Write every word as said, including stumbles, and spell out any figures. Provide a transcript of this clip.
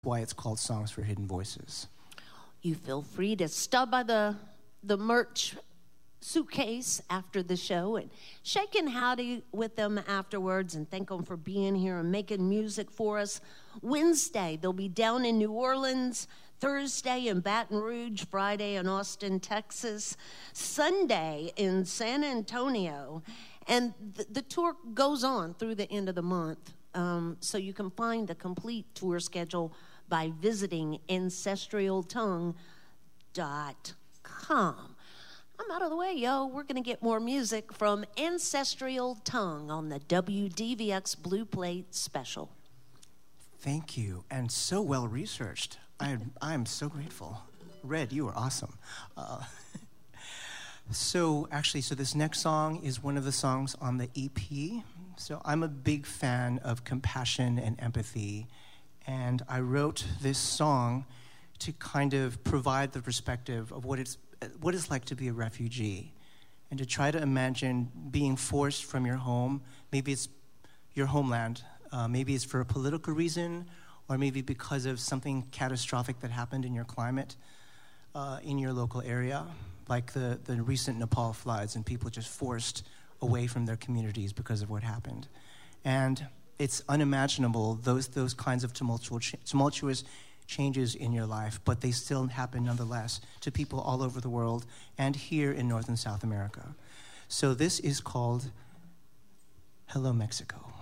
why it's called Songs for Hidden Voices. You feel free to stop by the the merch suitcase after the show and shake and howdy with them afterwards and thank them for being here and making music for us. Wednesday, they'll be down in New Orleans. Thursday in Baton Rouge. Friday in Austin, Texas. Sunday in San Antonio. And the, the tour goes on through the end of the month. Um, so you can find the complete tour schedule by visiting ancestral tongue dot com. I'm out of the way, yo. We're going to get more music from Ancestral Tongue on the W D V X Blue Plate Special. Thank you, and so well researched. I I am so grateful. Red, you are awesome. Uh, so actually, so this next song is one of the songs on the E P. So I'm a big fan of compassion and empathy, and I wrote this song to kind of provide the perspective of what it's what it's like to be a refugee, and to try to imagine being forced from your home. Maybe it's your homeland. Uh, maybe it's for a political reason, or maybe because of something catastrophic that happened in your climate, uh, in your local area, like the, the recent Nepal floods and people just forced away from their communities because of what happened. And it's unimaginable, those those kinds of tumultuous, tumultuous changes in your life, but they still happen nonetheless to people all over the world and here in North and South America. So this is called Hello, Mexico.